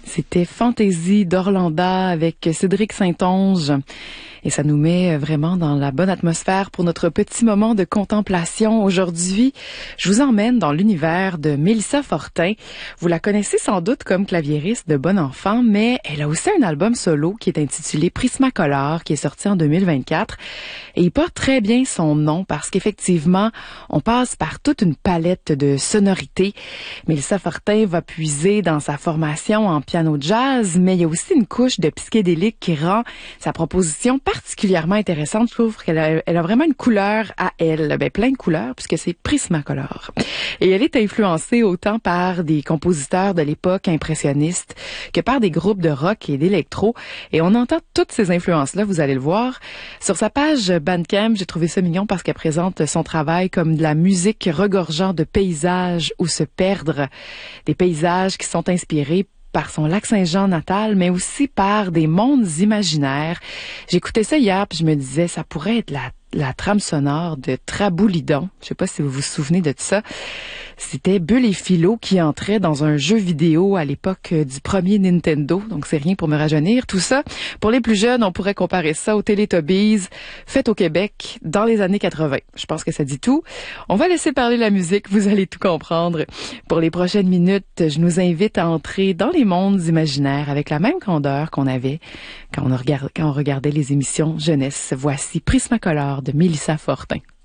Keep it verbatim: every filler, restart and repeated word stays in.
C'était Fantaisie d'Orlanda avec Cédric Saint-Onge. Et ça nous met vraiment dans la bonne atmosphère pour notre petit moment de contemplation. Aujourd'hui, je vous emmène dans l'univers de Mélissa Fortin. Vous la connaissez sans doute comme claviériste de Bon Enfant, mais elle a aussi un album solo qui est intitulé Prismacolor, qui est sorti en deux mille vingt-quatre. Et il porte très bien son nom parce qu'effectivement, on passe par toute une palette de sonorités. Mélissa Fortin va puiser dans sa formation en piano jazz, mais il y a aussi une couche de psychédélique qui rend sa proposition particulièrement intéressante. Je trouve qu'elle a, elle a vraiment une couleur à elle, ben plein de couleurs puisque c'est Prismacolor. Et elle est influencée autant par des compositeurs de l'époque impressionniste que par des groupes de rock et d'électro. Et on entend toutes ces influences-là, vous allez le voir. Sur sa page Bandcamp, j'ai trouvé ça mignon parce qu'elle présente son travail comme de la musique regorgeant de paysages où se perdre. Des paysages qui sont inspirés par son lac Saint-Jean natal, mais aussi par des mondes imaginaires. J'écoutais ça hier, puis je me disais, ça pourrait être la la trame sonore de Traboulidon. Je sais pas si vous vous souvenez de ça. C'était Bulle et Philo qui entraient dans un jeu vidéo à l'époque du premier Nintendo. Donc, c'est rien pour me rajeunir. Tout ça, pour les plus jeunes, on pourrait comparer ça aux Teletubbies faites au Québec dans les années quatre-vingts. Je pense que ça dit tout. On va laisser parler la musique. Vous allez tout comprendre. Pour les prochaines minutes, je nous invite à entrer dans les mondes imaginaires avec la même candeur qu'on avait quand on, regard, quand on regardait les émissions jeunesse. Voici Prismacolor de Mélissa Fortin.